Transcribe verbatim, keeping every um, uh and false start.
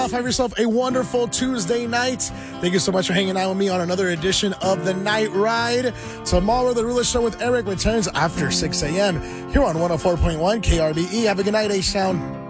Have yourself a wonderful Tuesday night. Thank you so much for hanging out with me on another edition of The Night Ride. Tomorrow, The Rula Show with Eric returns after six a.m. here on one oh four point one K R B E. Have a good night, H-Town.